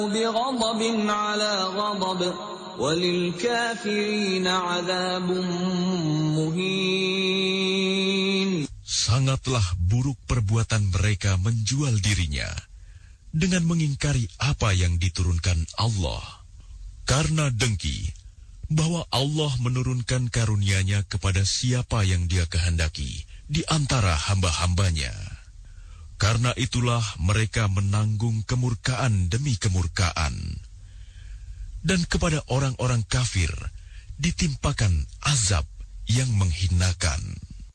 بغضب على غضب وللكافرين عذاب مهين. Sangatlah buruk perbuatan mereka menjual dirinya dengan mengingkari apa yang diturunkan Allah, karena dengki bahwa Allah menurunkan karunia-Nya kepada siapa yang Dia kehendaki di antara hamba-hambanya. Karena itulah mereka menanggung kemurkaan demi kemurkaan. Dan kepada orang-orang kafir ditimpakan azab yang menghinakan.